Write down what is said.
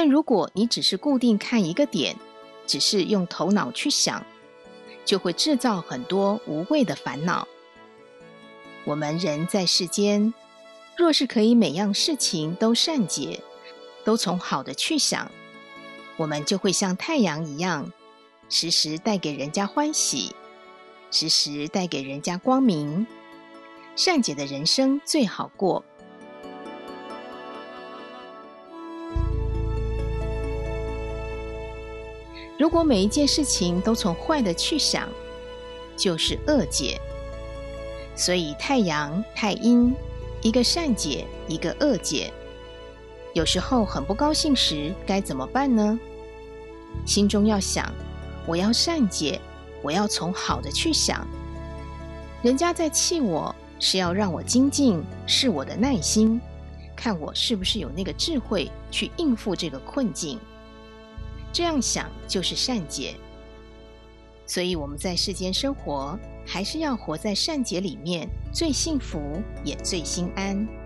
但如果你只是固定看一个点，只是用头脑去想，就会制造很多无谓的烦恼。我们人在世间，若是可以每样事情都善解，都从好的去想，我们就会像太阳一样，时时带给人家欢喜，时时带给人家光明。善解的人生最好过。如果每一件事情都从坏的去想，就是恶解。所以太阳、太阴，一个善解，一个恶解。有时候很不高兴时，该怎么办呢？心中要想，我要善解，我要从好的去想。人家在气我，是要让我精进，是我的耐心，看我是不是有那个智慧去应付这个困境。这样想就是善解。所以我们在世间生活，还是要活在善解里面，最幸福也最心安。